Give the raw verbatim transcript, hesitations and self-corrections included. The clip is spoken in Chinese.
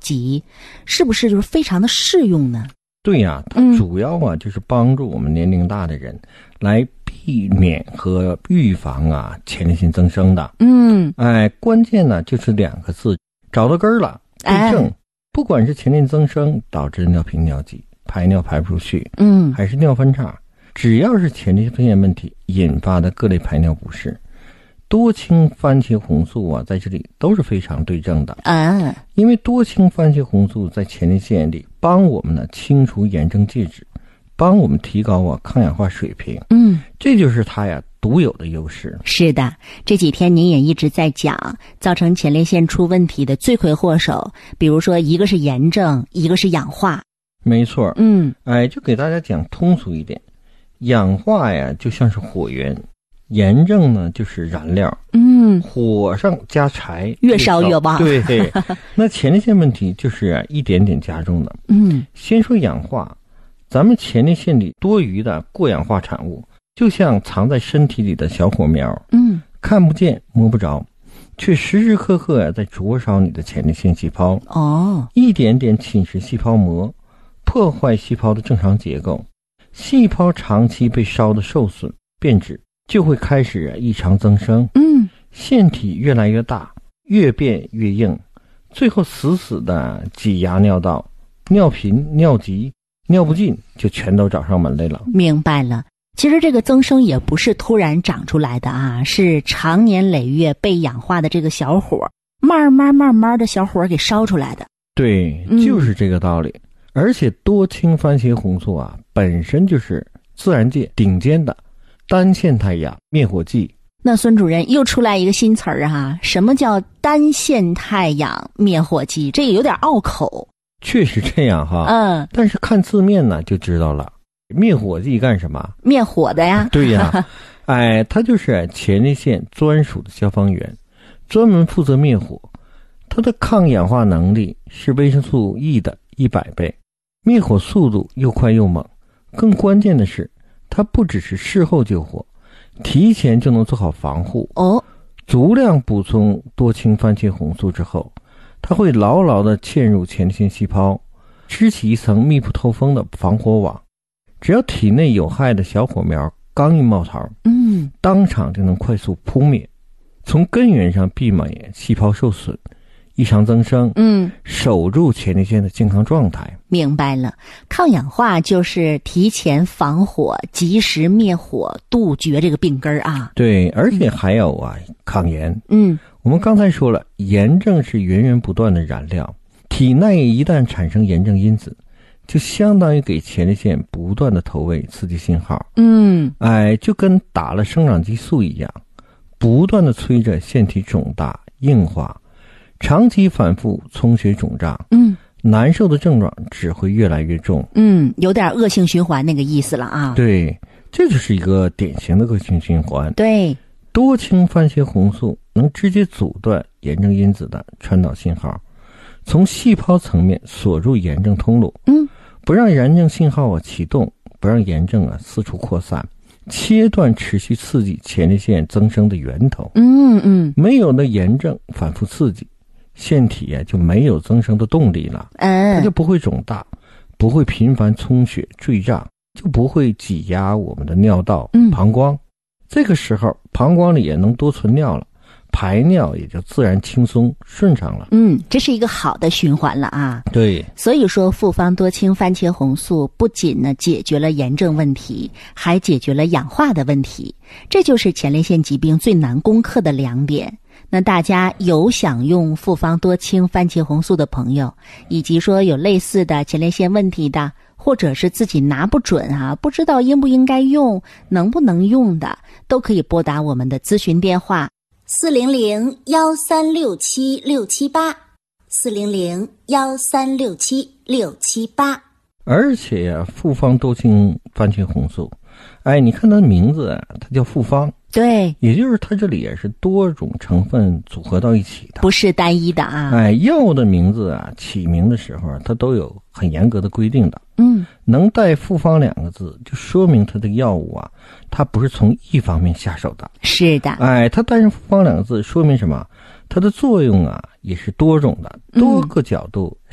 级，是不是就是非常的适用呢？ 对呀、啊，它主要啊、嗯、就是帮助我们年龄大的人来避免和预防啊前列腺增生的。嗯，哎，关键呢就是两个字，找到根儿了，对症。哎、不管是前列腺增生导致尿频尿急、排尿排不出去，嗯，还是尿分叉，只要是前列腺问题引发的各类排尿不适，多氢番茄红素啊，在这里都是非常对症的啊。因为多氢番茄红素在前列腺里帮我们呢清除炎症介质，帮我们提高啊抗氧化水平。嗯，这就是它呀独有的优势。 是的，这几天您也一直在讲，造成前列腺出问题的罪魁祸首，比如说一个是炎症，一个是氧化。 没错。嗯，哎，就给大家讲通俗一点，氧化呀就像是火源。炎症呢就是燃料，嗯，火上加柴， 越烧越旺。 对，那前列腺问题就是啊一点点加重的。嗯，先说氧化，咱们前列腺里多余的过氧化产物，就像藏在身体里的小火苗，嗯，看不见摸不着，却时时刻刻啊在灼烧你的前列腺细胞。哦，一点点侵蚀细胞膜，破坏细胞的正常结构，细胞长期被烧得受损变质，就会开始、啊、异常增生，嗯，腺体越来越大，越变越硬，最后死死的挤压尿道，尿频、尿急、尿不尽就全都找上门来了。 明白了，其实这个增生也不是突然长出来的啊，是长年累月被氧化的这个小火，慢慢慢慢的小火给烧出来的。 对，就是这个道理。嗯、而且多氢番茄红素啊，本身就是自然界顶尖的单腺肽氧灭火剂。 那孙主任又出来一个新词儿啊，什么叫单腺肽氧灭火剂？这个有点拗口。 确实这样哈，嗯，但是看字面呢就知道了。灭火剂干什么？ 灭火的呀。 对呀，哎，它就是前列腺专属的消防员，专门负责灭火。它的抗氧化能力是维生素 E 的一百倍，灭火速度又快又猛。更关键的是，它不只是事后救火，提前就能做好防护。哦，足量补充多氢番茄红素之后，它会牢牢地嵌入前列腺细胞，织起一层密不透风的防火网。只要体内有害的小火苗刚一冒头，嗯，当场就能快速扑灭，从根源上避免细胞受损、异常增生，嗯，守住前列腺的健康状态。 明白了，抗氧化就是提前防火，及时灭火，杜绝这个病根啊。 对，而且还有啊，嗯、抗炎。嗯，我们刚才说了，炎症是源源不断的燃料，体内一旦产生炎症因子，就相当于给前列腺不断的投喂刺激信号。嗯，哎，就跟打了生长激素一样，不断的催着腺体肿大硬化，长期反复充血肿胀，嗯，难受的症状只会越来越重。 嗯，有点恶性循环那个意思了啊。 对，这就是一个典型的恶性循环。 对， 多氢番茄红素能直接阻断炎症因子的传导信号，从细胞层面锁住炎症通路，嗯，不让炎症信号啊启动，不让炎症啊四处扩散，切断持续刺激前列腺增生的源头。嗯嗯，没有了炎症反复刺激，腺体啊就没有增生的动力了，它就不会肿大，不会频繁充血坠胀，就不会挤压我们的尿道、膀胱。这个时候膀胱里也能多存尿了，排尿也就自然轻松顺畅了。 嗯，这是一个好的循环了啊。 对， 所以说复方多氢番茄红素不仅呢解决了炎症问题，还解决了氧化的问题，这就是前列腺疾病最难攻克的两点。那大家有想用复方多氢番茄红素的朋友，以及说有类似的前列腺问题的，或者是自己拿不准啊，不知道应不应该用，能不能用的，都可以拨打我们的咨询电话四零零幺三六七六七八，四零零幺三六七六七八。 而且呀、啊，复方多氢番茄红素，哎，你看它的名字啊，它叫复方。 对， 也就是它这里也是多种成分组合到一起的， 不是单一的啊。 哎，药物的名字啊，起名的时候它都有很严格的规定的。嗯，能带复方两个字，就说明它的药物啊，它不是从一方面下手的。 是的， 哎，它带上复方两个字，说明什么？它的作用啊，也是多种的，多个角度